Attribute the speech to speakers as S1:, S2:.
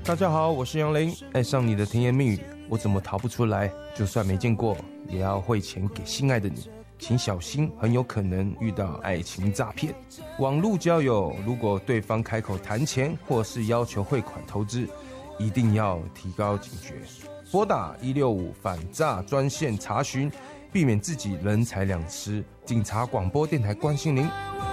S1: 大家好，我是杨林。爱上你的甜言蜜语，我怎么逃不出来？就算没见过，也要汇钱给心爱的你。请小心，很有可能遇到爱情诈骗。网络交友，如果对方开口谈钱或是要求汇款投资，一定要提高警觉，拨打165反诈专线查询，避免自己人财两失。警察广播电台关心您。